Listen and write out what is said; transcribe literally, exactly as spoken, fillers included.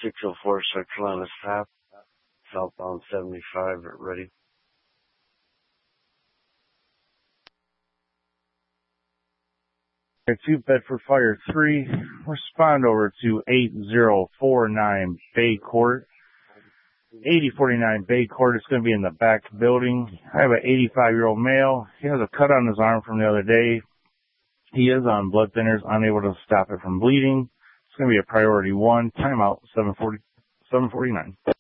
six oh four Circulana stop, southbound seventy-five, ready. two Bedford Fire three, respond over to eight zero four nine Bay Court. eighty forty-nine Bay Court is going to be in the back building. I have an eighty-five-year-old male. He has a cut on his arm from the other day. He is on blood thinners, unable to stop it from bleeding. It's going to be a priority one. Timeout seven forty, seven forty-nine.